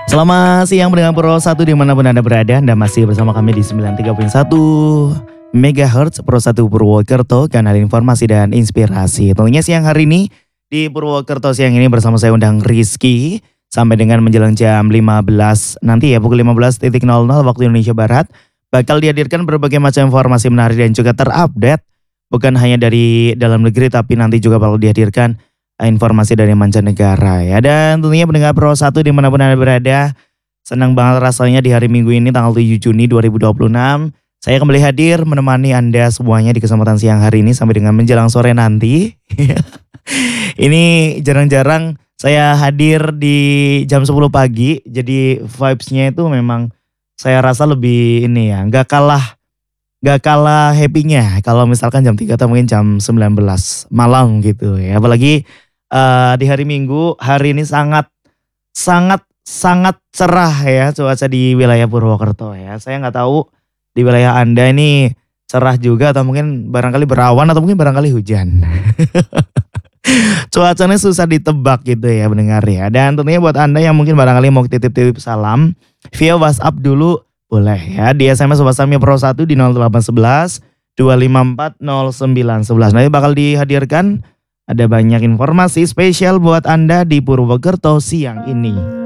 Selamat siang pendengar Pro 1 dimanapun Anda berada. Anda masih bersama kami di 93.1 MHz Pro 1 Purwokerto, kanal informasi dan inspirasi. Tentunya siang hari ini di Purwokerto siang ini bersama saya undang Rizky sampai dengan menjelang jam 15 nanti ya, pukul 15.00 waktu Indonesia Barat. Bakal dihadirkan berbagai macam informasi menarik dan juga terupdate, bukan hanya dari dalam negeri tapi nanti juga bakal dihadirkan informasi dari mancanegara ya. Dan tentunya pendengar Pro 1 dimanapun Anda berada, senang banget rasanya di hari Minggu ini tanggal 7 Juni 2026 saya kembali hadir menemani Anda semuanya di kesempatan siang hari ini sampai dengan menjelang sore nanti. Ini jarang-jarang saya hadir di jam 10 pagi, jadi vibes-nya itu memang saya rasa lebih ini ya, gak kalah happy-nya kalau misalkan jam 3 atau mungkin jam 19 malam gitu ya. Apalagi di hari Minggu, hari ini sangat cerah ya cuaca di wilayah Purwokerto ya. Saya nggak tahu di wilayah Anda ini cerah juga atau mungkin barangkali berawan atau mungkin barangkali hujan. Cuacanya susah ditebak gitu ya mendengar ya. Dan tentunya buat Anda yang mungkin barangkali mau titip-titip salam via WhatsApp dulu boleh ya. Di SMS WhatsAppnya Pro 1 di 0811 254 0911. Nanti bakal dihadirkan. Ada banyak informasi spesial buat Anda di Purwokerto siang ini.